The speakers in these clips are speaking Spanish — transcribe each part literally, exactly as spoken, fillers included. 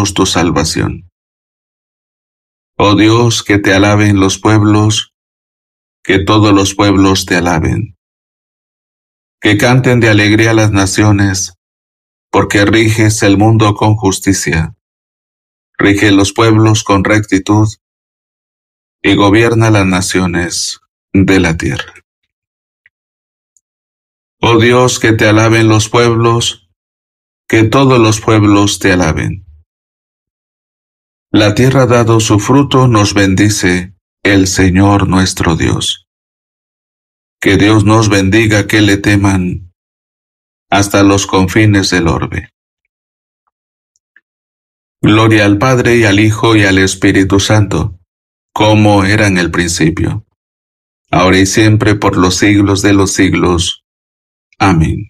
esperamos tu salvación. Oh Dios, que te alaben los pueblos, que todos los pueblos te alaben. Que canten de alegría las naciones, porque riges el mundo con justicia. Rige los pueblos con rectitud y gobierna las naciones de la tierra. Oh Dios, que te alaben los pueblos, que todos los pueblos te alaben. La tierra ha dado su fruto, nos bendice el Señor nuestro Dios. Que Dios nos bendiga, que le teman hasta los confines del orbe. Gloria al Padre y al Hijo y al Espíritu Santo, como era en el principio, ahora y siempre, por los siglos de los siglos. Amén.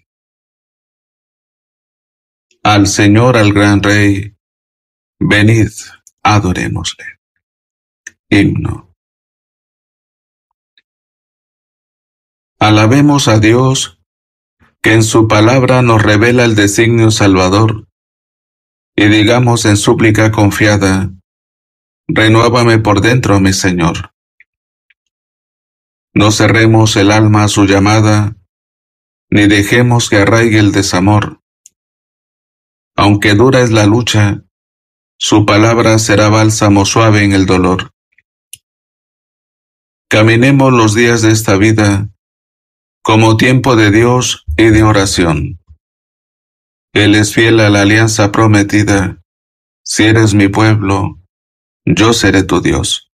Al Señor, al gran Rey, venid, adorémosle. Himno. Alabemos a Dios, que en su palabra nos revela el designio salvador, y digamos en súplica confiada: renuévame por dentro, mi Señor. No cerremos el alma a su llamada, ni dejemos que arraigue el desamor. Aunque dura es la lucha, su palabra será bálsamo suave en el dolor. Caminemos los días de esta vida como tiempo de Dios y de oración. Él es fiel a la alianza prometida: si eres mi pueblo, yo seré tu Dios.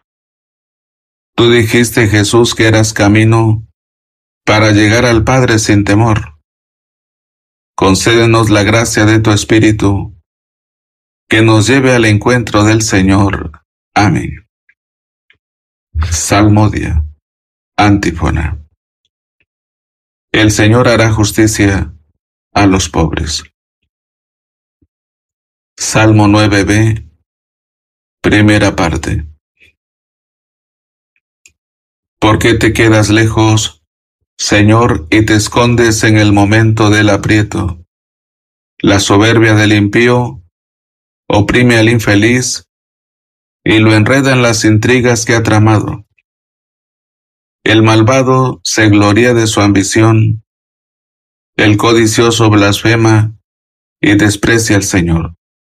Tú dijiste, Jesús, que eras camino para llegar al Padre sin temor. Concédenos la gracia de tu Espíritu, que nos lleve al encuentro del Señor. Amén. Salmodia. Antífona. El Señor hará justicia a los pobres. Salmo nueve b, primera parte. ¿Por qué te quedas lejos, Señor, y te escondes en el momento del aprieto? La soberbia del impío oprime al infeliz y lo enreda en las intrigas que ha tramado. El malvado se gloría de su ambición, el codicioso blasfema y desprecia al Señor.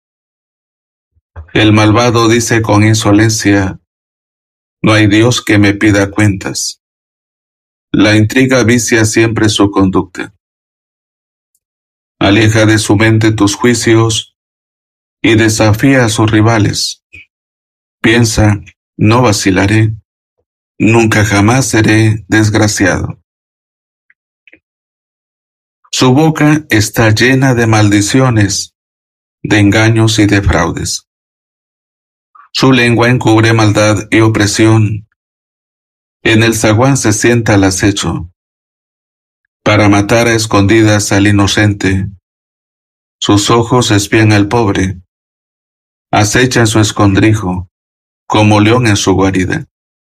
El malvado dice con insolencia: no hay Dios que me pida cuentas. La intriga vicia siempre su conducta. Aleja de su mente tus juicios y desafía a sus rivales. Piensa: no vacilaré, nunca jamás seré desgraciado. Su boca está llena de maldiciones, de engaños y de fraudes. Su lengua encubre maldad y opresión. En el zaguán se sienta al acecho, para matar a escondidas al inocente. Sus ojos espían al pobre, acecha en su escondrijo, como león en su guarida.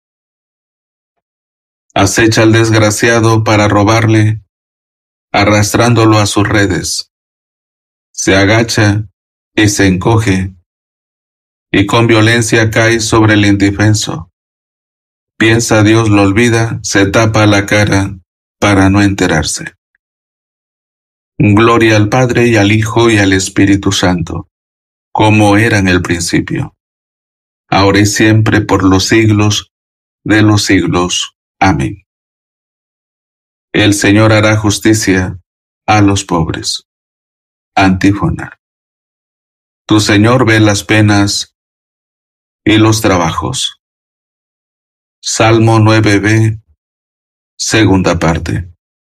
Acecha al desgraciado para robarle, arrastrándolo a sus redes. Se agacha y se encoge, y con violencia cae sobre el indefenso. Piensa Dios lo olvida, se tapa la cara para no enterarse. Gloria al Padre y al Hijo y al Espíritu Santo, como era en el principio, ahora y siempre, por los siglos de los siglos. Amén. El Señor hará justicia a los pobres. Antífona. Tu Señor ve las penas y los trabajos. Salmo nueve b, segunda parte.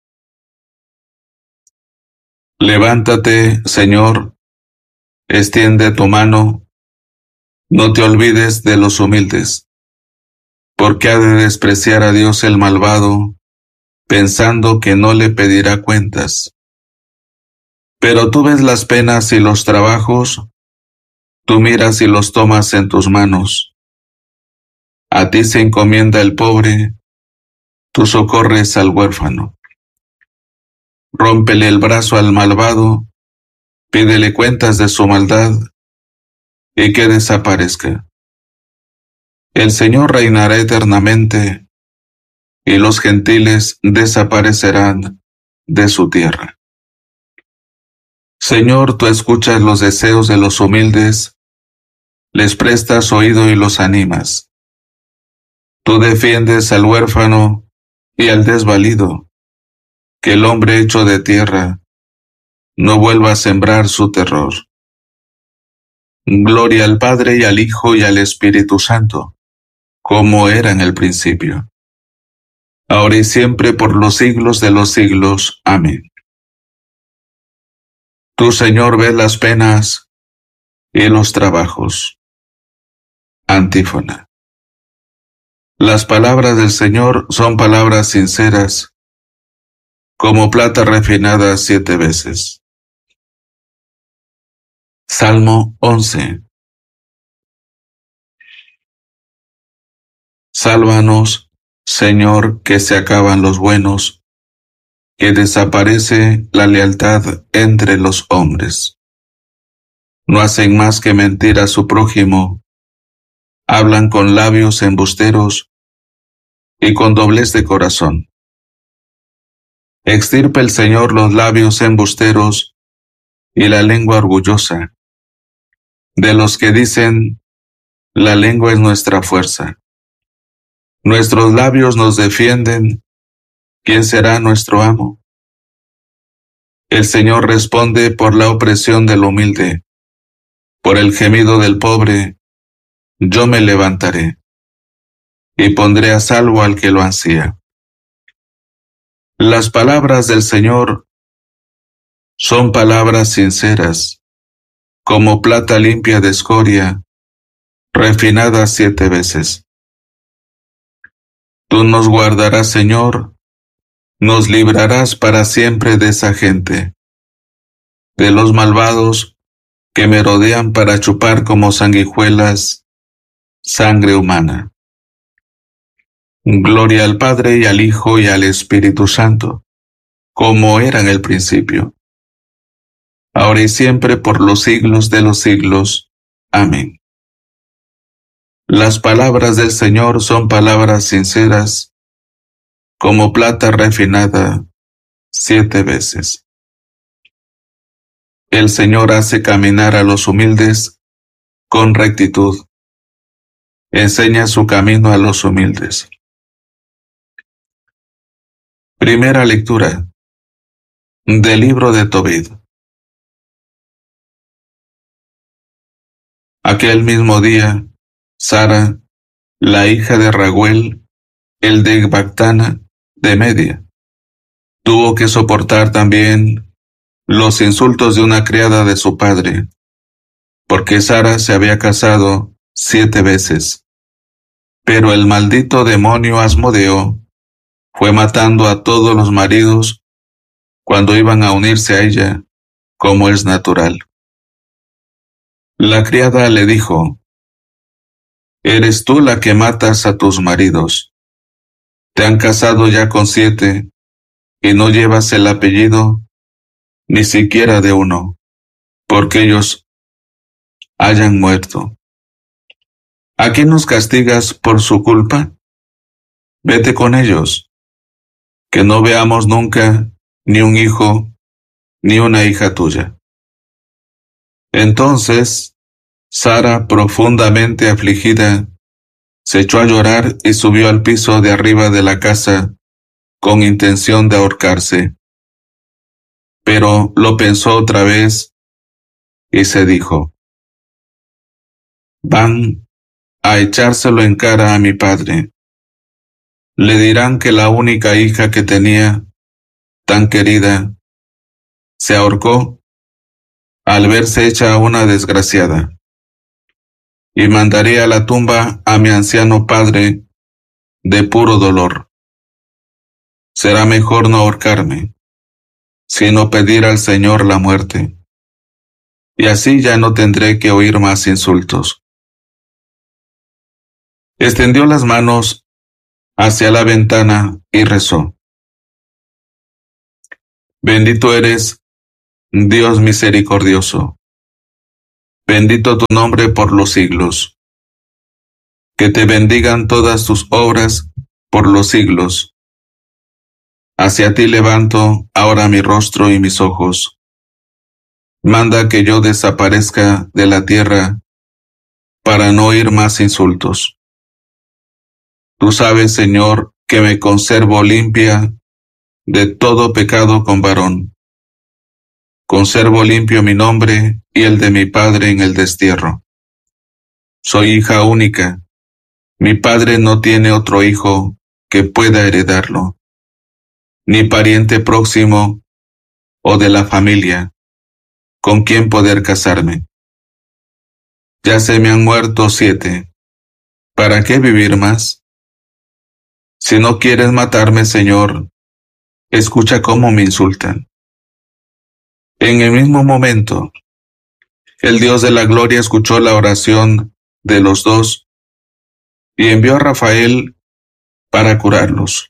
Levántate, Señor, extiende tu mano, no te olvides de los humildes, porque ha de despreciar a Dios el malvado, pensando que no le pedirá cuentas. Pero tú ves las penas y los trabajos, tú miras y los tomas en tus manos. A ti se encomienda el pobre, tú socorres al huérfano. Rómpele el brazo al malvado, pídele cuentas de su maldad, y que desaparezca. El Señor reinará eternamente, y los gentiles desaparecerán de su tierra. Señor, tú escuchas los deseos de los humildes, les prestas oído y los animas. Tú defiendes al huérfano y al desvalido, que el hombre hecho de tierra no vuelva a sembrar su terror. Gloria al Padre y al Hijo y al Espíritu Santo, como era en el principio, ahora y siempre por los siglos de los siglos. Amén. Tú, Señor, ves las penas y los trabajos. Antífona. Las palabras del Señor son palabras sinceras, como plata refinada siete veces. Salmo once. Sálvanos, Señor, que se acaban los buenos, que desaparece la lealtad entre los hombres. No hacen más que mentir a su prójimo, hablan con labios embusteros y con doblez de corazón. Extirpe el Señor los labios embusteros y la lengua orgullosa, de los que dicen, la lengua es nuestra fuerza. Nuestros labios nos defienden, ¿quién será nuestro amo? El Señor responde por la opresión del humilde, por el gemido del pobre, yo me levantaré, y pondré a salvo al que lo ansía. Las palabras del Señor son palabras sinceras, como plata limpia de escoria, refinada siete veces. Tú nos guardarás, Señor, nos librarás para siempre de esa gente, de los malvados que me rodean para chupar como sanguijuelas sangre humana. Gloria al Padre y al Hijo y al Espíritu Santo, como era en el principio, ahora y siempre por los siglos de los siglos. Amén. Las palabras del Señor son palabras sinceras, como plata refinada siete veces. El Señor hace caminar a los humildes con rectitud, enseña su camino a los humildes. Primera lectura del libro de Tobit. Aquel mismo día, Sara, la hija de Raguel, el de Ecbatana, de Media, tuvo que soportar también los insultos de una criada de su padre, porque Sara se había casado siete veces. Pero el maldito demonio Asmodeo fue matando a todos los maridos cuando iban a unirse a ella, como es natural. La criada le dijo, «¿Eres tú la que matas a tus maridos? Te han casado ya con siete, y no llevas el apellido ni siquiera de uno, porque ellos hayan muerto. ¿A quién nos castigas por su culpa? Vete con ellos, que no veamos nunca ni un hijo ni una hija tuya». Entonces, Sara, profundamente afligida, se echó a llorar y subió al piso de arriba de la casa con intención de ahorcarse. Pero lo pensó otra vez y se dijo, «Van a echárselo en cara a mi padre. Le dirán que la única hija que tenía, tan querida, se ahorcó al verse hecha una desgraciada. Y mandaré a la tumba a mi anciano padre de puro dolor. Será mejor no ahorcarme, sino pedir al Señor la muerte, y así ya no tendré que oír más insultos». Extendió las manos hacia la ventana y rezó, «Bendito eres, Dios misericordioso, Bendito tu nombre por los siglos. Que te bendigan todas tus obras por los siglos. Hacia ti levanto ahora mi rostro y mis ojos. Manda que yo desaparezca de la tierra para no oír más insultos. Tú sabes, Señor, que me conservo limpia de todo pecado con varón. Conservo limpio mi nombre y el de mi padre en el destierro. Soy hija única. Mi padre no tiene otro hijo que pueda heredarlo, ni pariente próximo o de la familia con quien poder casarme. Ya se me han muerto siete. ¿Para qué vivir más? Si no quieres matarme, Señor, escucha cómo me insultan. En el mismo momento, el Dios de la gloria escuchó la oración de los dos y envió a Rafael para curarlos.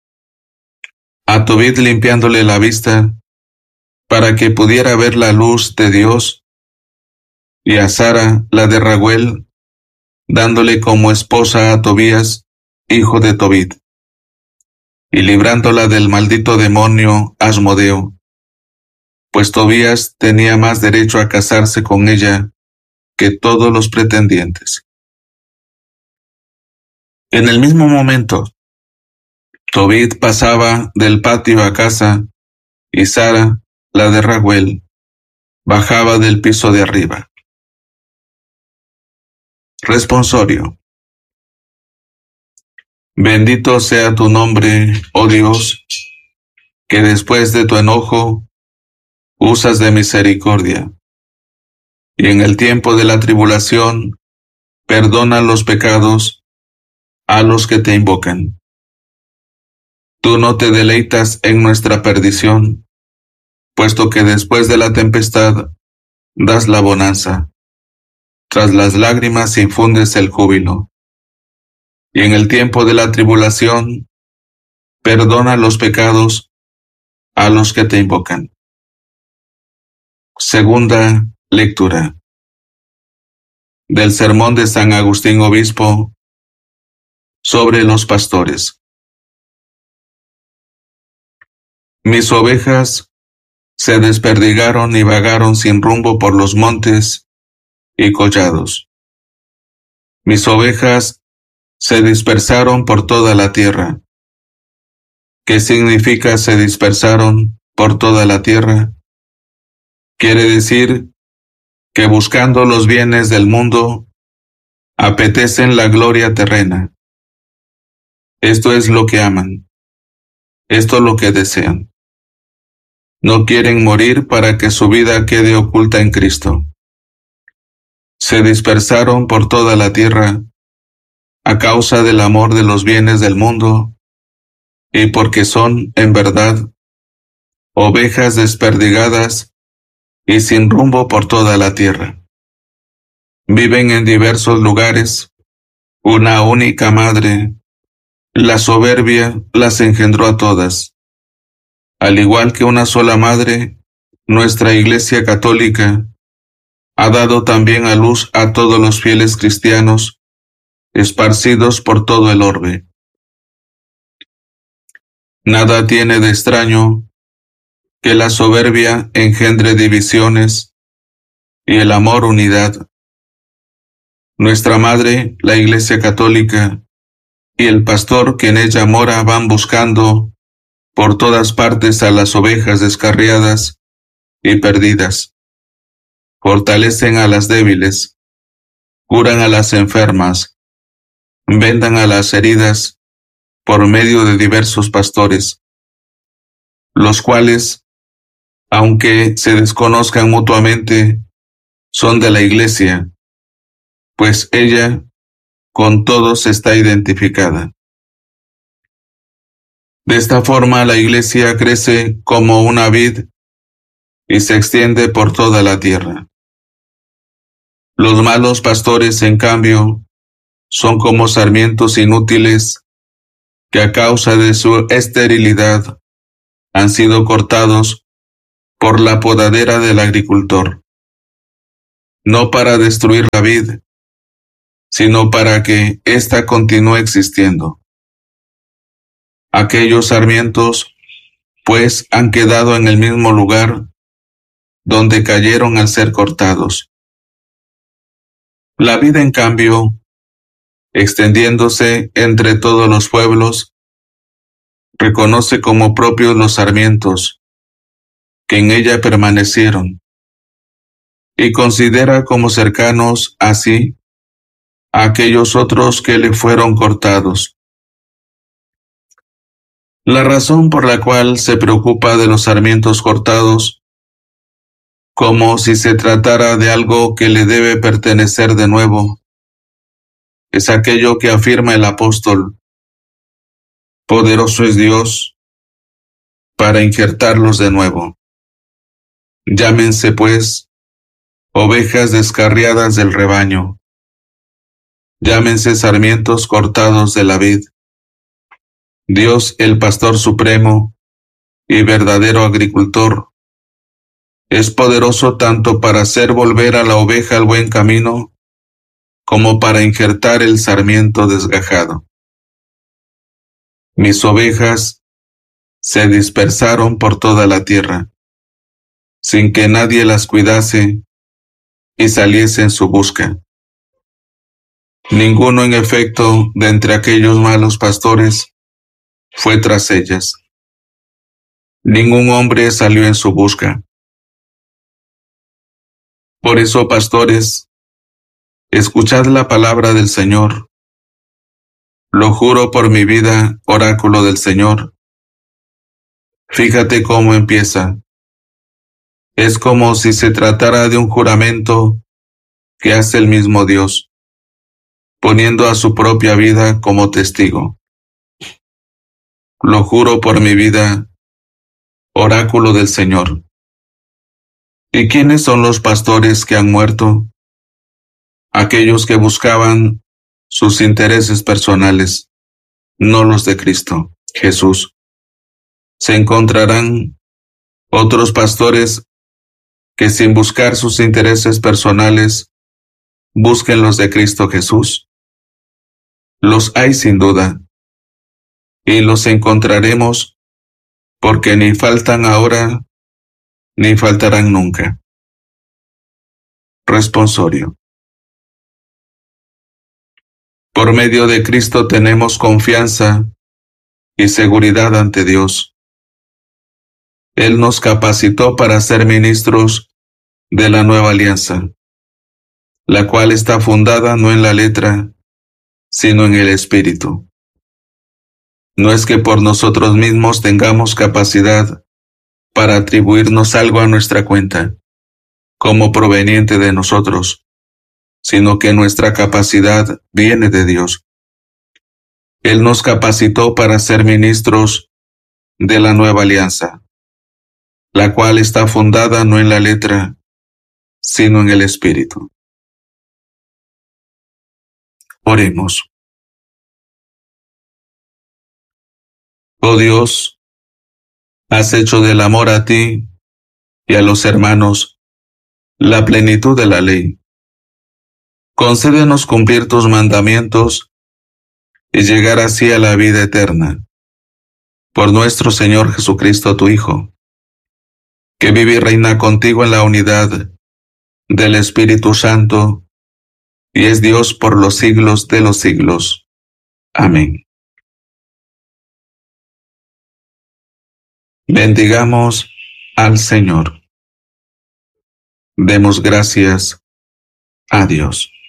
A Tobit limpiándole la vista para que pudiera ver la luz de Dios, y a Sara, la de Raguel, dándole como esposa a Tobías, hijo de Tobit, y librándola del maldito demonio Asmodeo, pues Tobías tenía más derecho a casarse con ella que todos los pretendientes. En el mismo momento, Tobit pasaba del patio a casa, y Sara, la de Raguel, bajaba del piso de arriba. Responsorio. Bendito sea tu nombre, oh Dios, que después de tu enojo usas de misericordia, y en el tiempo de la tribulación perdona los pecados a los que te invocan. Tú no te deleitas en nuestra perdición, puesto que después de la tempestad das la bonanza, tras las lágrimas infundes el júbilo, y en el tiempo de la tribulación perdona los pecados a los que te invocan. Segunda lectura del sermón de San Agustín Obispo sobre los pastores. Mis ovejas se desperdigaron y vagaron sin rumbo por los montes y collados. Mis ovejas se dispersaron por toda la tierra. ¿Qué significa se dispersaron por toda la tierra? Quiere decir que buscando los bienes del mundo, apetecen la gloria terrena. Esto es lo que aman. Esto es lo que desean. No quieren morir para que su vida quede oculta en Cristo. Se dispersaron por toda la tierra a causa del amor de los bienes del mundo y porque son, en verdad, ovejas desperdigadas y sin rumbo por toda la tierra. Viven en diversos lugares, una única madre, la soberbia las engendró a todas. Al igual que una sola madre, nuestra Iglesia Católica ha dado también a luz a todos los fieles cristianos esparcidos por todo el orbe. Nada tiene de extraño que la soberbia engendre divisiones y el amor unidad. Nuestra Madre, la Iglesia Católica, y el pastor que en ella mora van buscando por todas partes a las ovejas descarriadas y perdidas. Fortalecen a las débiles, curan a las enfermas, vendan a las heridas por medio de diversos pastores, los cuales, aunque se desconozcan mutuamente, son de la Iglesia, pues ella con todos está identificada. De esta forma la Iglesia crece como una vid y se extiende por toda la tierra. Los malos pastores, en cambio, son como sarmientos inútiles que a causa de su esterilidad han sido cortados por la podadera del agricultor. no para destruir la vid, sino para que ésta continúe existiendo. Aquellos sarmientos, pues, han quedado en el mismo lugar donde cayeron al ser cortados. La vid, en cambio, extendiéndose entre todos los pueblos, reconoce como propios los sarmientos que en ella permanecieron, y considera como cercanos así a aquellos otros que le fueron cortados. La razón por la cual se preocupa de los sarmientos cortados, como si se tratara de algo que le debe pertenecer de nuevo, es aquello que afirma el apóstol: poderoso es Dios para injertarlos de nuevo. Llámense, pues, ovejas descarriadas del rebaño. Llámense sarmientos cortados de la vid. Dios, el pastor supremo y verdadero agricultor, es poderoso tanto para hacer volver a la oveja al buen camino, como para injertar el sarmiento desgajado. Mis ovejas se dispersaron por toda la tierra, sin que nadie las cuidase y saliese en su busca. Ninguno, en efecto, de entre aquellos malos pastores fue tras ellas. Ningún hombre salió en su busca. Por eso, pastores, escuchad la palabra del Señor. Lo juro por mi vida, oráculo del Señor. Fíjate cómo empieza. Es como si se tratara de un juramento que hace el mismo Dios, poniendo a su propia vida como testigo. Lo juro por mi vida, oráculo del Señor. ¿Y quiénes son los pastores que han muerto? Aquellos que buscaban sus intereses personales, no los de Cristo Jesús. Se encontrarán otros pastores que, sin buscar sus intereses personales, busquen los de Cristo Jesús. Los hay sin duda, y los encontraremos, porque ni faltan ahora, ni faltarán nunca. Responsorio. Por medio de Cristo tenemos confianza y seguridad ante Dios. Él nos capacitó para ser ministros de la nueva alianza, la cual está fundada no en la letra, sino en el Espíritu. No es que por nosotros mismos tengamos capacidad para atribuirnos algo a nuestra cuenta, como proveniente de nosotros, sino que nuestra capacidad viene de Dios. Él nos capacitó para ser ministros de la nueva alianza, la cual está fundada no en la letra, sino en el Espíritu. Oremos. Oh Dios, has hecho del amor a ti y a los hermanos la plenitud de la ley. Concédenos cumplir tus mandamientos y llegar así a la vida eterna. Por nuestro Señor Jesucristo, tu Hijo, que vive y reina contigo en la unidad del Espíritu Santo, y es Dios por los siglos de los siglos. Amén. Bendigamos al Señor. Demos gracias a Dios.